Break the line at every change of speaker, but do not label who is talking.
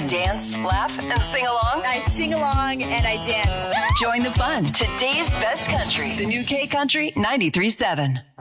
dance, laugh, and sing along?
I sing along and I dance.
Join the fun. Today's best country. The new K Country 93.7.